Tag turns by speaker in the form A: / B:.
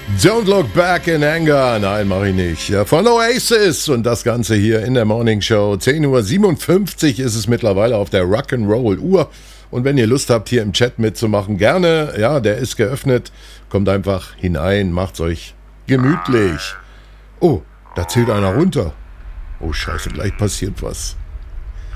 A: Don't Look Back in Anger. Nein, mache ich nicht. Ja, von Oasis und das Ganze hier in der Morning Show. 10:57 Uhr ist es mittlerweile auf der Rock'n'Roll Uhr. Und wenn ihr Lust habt, hier im Chat mitzumachen, gerne. Ja, der ist geöffnet. Kommt einfach hinein, macht's euch gemütlich. Oh, da zählt einer runter. Oh, scheiße, gleich passiert was.